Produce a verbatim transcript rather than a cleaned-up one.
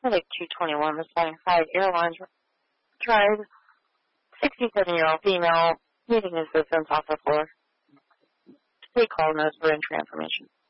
Medic two twenty-one responding five Airlines tried sixty-seven-year-old female needing assistance off the floor. Take call notes for entry information.